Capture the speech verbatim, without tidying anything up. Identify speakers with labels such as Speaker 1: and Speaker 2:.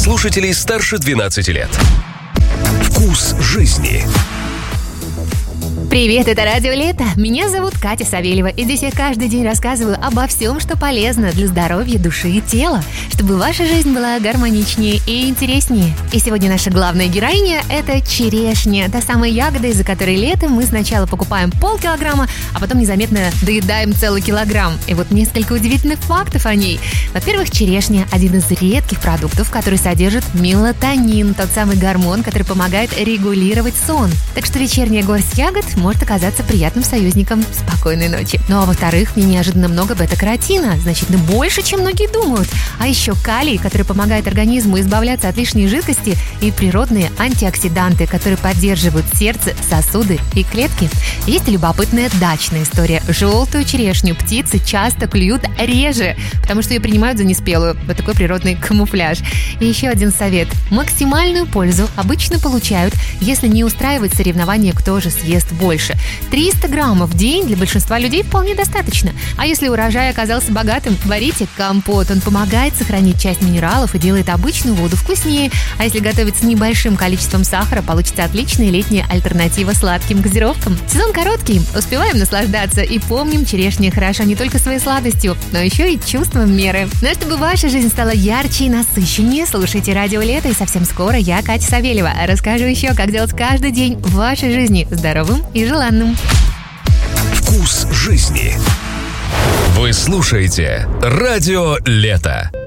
Speaker 1: слушателей старше двенадцати лет. Вкус жизни.
Speaker 2: Привет, это Радио Лето. Меня зовут Катя Савельева, и здесь я каждый день рассказываю обо всем, что полезно для здоровья души и тела, чтобы ваша жизнь была гармоничнее и интереснее. И сегодня наша главная героиня – это черешня, та самая ягода, из-за которой летом мы сначала покупаем полкилограмма, а потом незаметно доедаем целый килограмм. И вот несколько удивительных фактов о ней. Во-первых, черешня – один из редких продуктов, который содержит мелатонин, тот самый гормон, который помогает регулировать сон. Так что вечерняя горсть ягод может оказаться приятным союзником спокойной ночи. Ну а во-вторых, в ней неожиданно много бета-каротина, значительно больше, чем многие думают. А еще калий, который помогает организму избавляться от лишней жидкости, и природные антиоксиданты, которые поддерживают сердце, сосуды и клетки. Есть любопытная дачная история. Желтую черешню птицы часто клюют реже, потому что ее принимают за неспелую. Вот такой природный камуфляж. И еще один совет. Максимальную пользу обычно получают, если не устраивать соревнования, кто же съест больше. триста граммов в день для большинства людей вполне достаточно. А если урожай оказался богатым, варите компот. Он помогает сохранить часть минералов и делает обычную воду вкуснее. А если готовить с небольшим количеством сахара, получится отличная летняя альтернатива сладким газировкам. Сезон короткий, успеваем наслаждаться и помним, черешня хороша не только своей сладостью, но еще и чувством меры. Но чтобы ваша жизнь стала ярче и насыщеннее, слушайте Радио Лето, и совсем скоро я, Катя Савельева, расскажу еще, как делать каждый день в вашей жизни здоровым и желанным.
Speaker 1: Вкус жизни. Вы слушаете Радио Лето.